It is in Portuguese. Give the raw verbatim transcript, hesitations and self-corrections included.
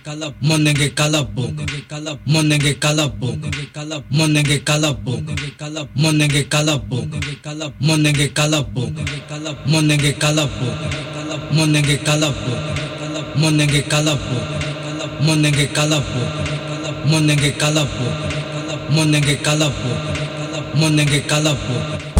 Monenge cala a boca, monenge cala a boca, monenge cala a boca, monenge cala a boca, monenge cala a boca, monenge cala a boca, monenge cala a boca, monenge cala a boca, monenge cala a boca, monenge cala a boca, monenge cala a boca, monenge cala a boca.